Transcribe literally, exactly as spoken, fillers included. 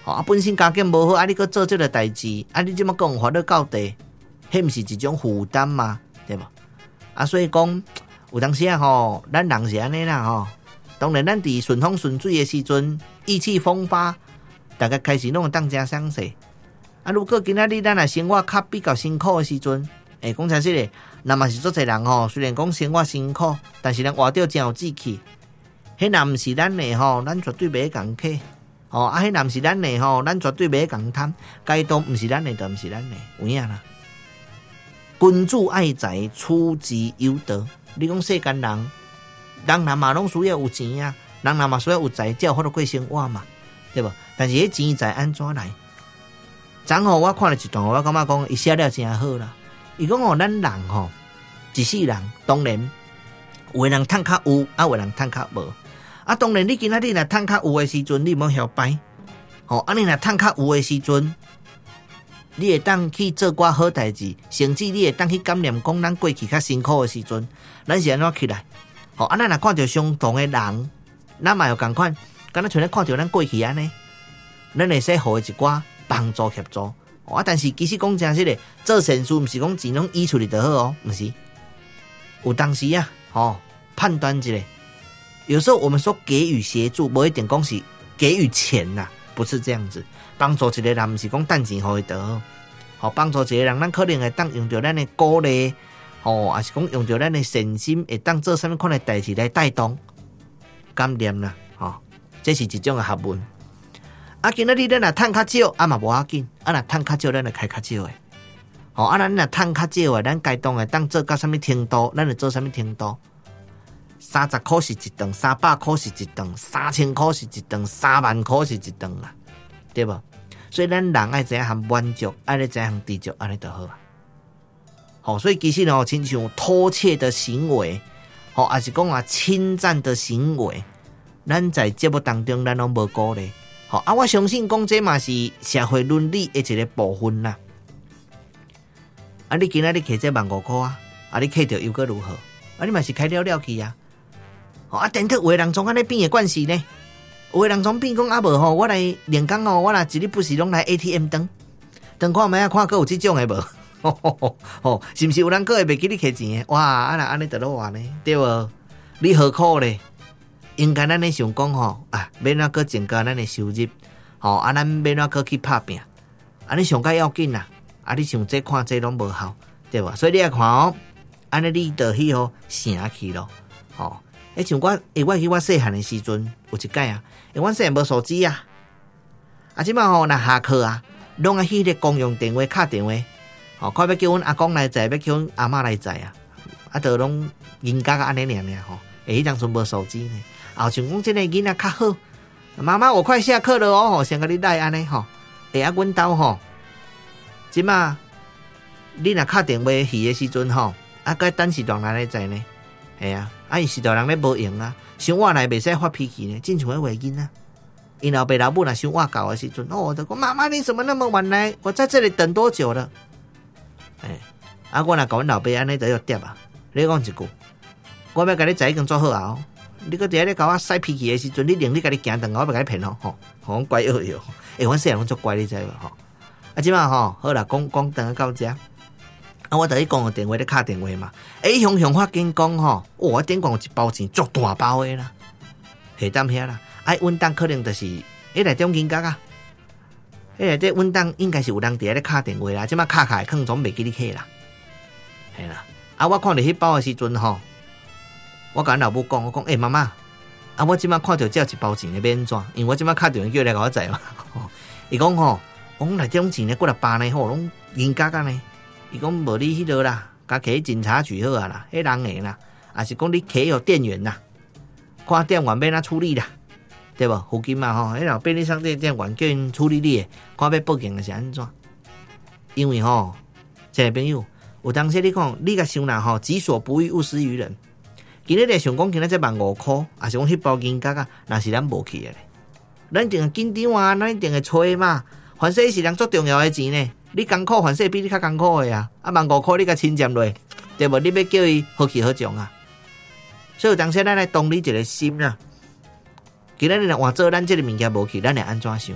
吼啊，本身家境无好，啊，你搁做这个代志，啊，你这么讲法律到底，迄毋是一种负担吗？对无？啊，所以讲有当时啊吼，咱人是安尼啦吼。当然，咱伫顺风顺水的时阵，意气风发，大家开始拢当真享受。啊，如果今仔日咱啊生活较比较辛苦的时阵，诶，讲真实嘞，那嘛是做侪人吼，虽然讲生活辛苦，但是咱活着真有志气。迄若毋是咱的吼，咱绝对袂共客。哦，啊，迄若毋是咱的吼，咱绝对袂共贪。该当毋是咱的，就毋是咱的，有影啦。君主爱财，取之有道。你讲世间人。人人嘛拢需要有钱啊，人人嘛需要有财，才有法度过生活嘛，对不？但是迄钱财安怎来？昨吼我看了一段，我感觉讲伊写了真好啦。伊讲吼，咱人吼一世人，当然有的人趁较有，啊有的人趁较无。啊，当然你今仔日若趁较有的时阵，你莫晓摆。吼，啊你若趁较有的时阵，你会当去做寡好代志，甚至你会当去感念讲咱过去较辛苦的时阵，咱是安怎起来？哦，啊，咱若看到相同的人，咱嘛有共款，敢若像咧看到咱过去安尼，咱会使互伊一寡帮助协助。哦，啊，但是其实讲真实的，做善事毋是讲钱拢溢出去就好哦，毋是。有当时啊，哦，判断一下，有时候我们说给予协助，无一定讲是给予钱呐、啊，不是这样子。帮助一个人，毋是讲趁钱互伊就好。好，帮助一个人，咱可能会当用到咱的鼓励。哦，也是讲用到咱的善心，会当做什么款的代志来带动感念啦，哦，这是一种的学问。啊，今仔日咱若趁较少，啊嘛无要紧，啊若趁较少，咱就开较少的。哦，啊咱若趁较少的，咱该当的当做到什么程度，咱就做什么程度。三十块是一顿，三百块是一顿，三千块是一顿，三万块是一顿啦，对不？所以咱人爱知影含满足，爱知影含知足，安尼就好啊。哦，所以其实哦，亲像偷窃的行为，哦，还是讲啊侵占的行为，咱在节目当中咱拢无鼓励。好、哦、啊，我相信讲这嘛是社会伦理的一个部分啦。啊，你今仔日摕这万五块啊，啊，你摕到又搁如何？啊，你嘛是开了了去啊。哦，啊，等到有的人从安尼变的惯势呢，有的人从变讲啊无吼，我来连工哦，我来一日不是拢来 A T M 登，登看卖啊，看佫有这种的无？吼吼吼吼，是毋是有人个会袂记你摕钱？哇，啊那安尼得落话呢，对无？你何苦咧？应该咱咧想讲吼，啊，免哪个增加咱的收入，吼，啊，咱免哪个去拍拼，啊，你上较要紧啦，啊，你想这看这拢无效，对无？所以你来看哦，安尼你就去吼城去咯，吼，诶，像我，诶，我记我细汉的时阵有一届啊，诶，阮细汉无手机啊，啊，即摆吼若下课啊，拢爱去迄个公用电话敲电话。哦，快要叫阮阿公来载，要叫阮阿嬷来载啊！啊，都拢人家个安尼尔尔吼，诶，迄阵阵无手机呢。啊，像讲即个囡仔较好，妈妈我快下课了哦，先甲你来安尼吼。诶，啊，阮兜吼，即马你若敲电话去的时阵吼，啊，该等时段人来载呢。系啊，啊，伊时段人咧无用啊，想我来袂使发脾气呢，正像迄话囡仔。因老爸老母若想我搞的时阵，哦，就讲妈妈你怎么那么晚来？我在这里等多久了？哎，啊，我若甲阮老爸安尼就要跌啊！你讲一句，我要甲你载已经做好啊！哦，你搁伫咧甲我使脾气的时阵，你令你家己行动，我要甲你骗哦！吼，讲乖学学，哎，阮细人拢足乖，你知无？吼，啊，即马吼好啦，讲讲等到遮，啊，我等于讲个电话咧敲电话嘛，哎，雄雄发紧讲吼，我顶讲有一包钱足大包的啦，下当遐啦，哎，稳当可能就是迄内中金角啊。迄内底稳当应该是有人伫咧敲电话啦，即马敲开可能总袂记你起啦，系啦。啊，我看到迄包的时阵吼，我甲阮老母讲，我讲，诶、欸，妈妈，啊，我即马看到只有一包钱咧，要安怎？因为我即马敲电话叫你甲我载嘛。伊讲吼，我讲内中钱咧几若包呢，吼，拢银角啊呢。伊讲无你迄落啦，甲摕警察局好啊啦，迄人诶啦，啊是讲你摕有店员啦，看店员要哪处理啦。对不？附近嘛吼，迄老便利商店店员叫因处理你的，看要报警的是安怎？因为吼，这个朋友有当时你讲，你甲想啦吼，己所不欲，勿施于人。今日咧想讲，今日这万五块，也是讲迄包银角啊，那是咱无去的咧。咱一定会紧张啊，咱一定会吹嘛。反正是人足重要的钱呢，你艰苦，反正比你较艰苦的啊。啊，万五块你甲侵占落，对无？你要叫伊好气好将啊。所以有当时咱来同理一个心啦。今仔日若换做咱这个物件无去，咱会安怎想？